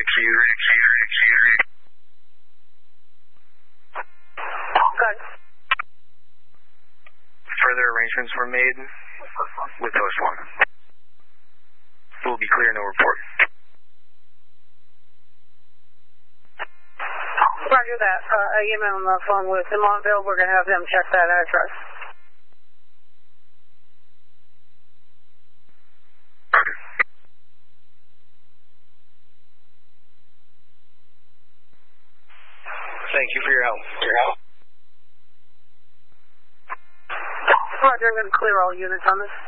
Good. Further arrangements were made with Host 1. We'll be clear, no report. Roger that. I am on the phone with the Montville. We're going to have them check that address. Thank you for your help. Roger, I'm going to clear all units on this.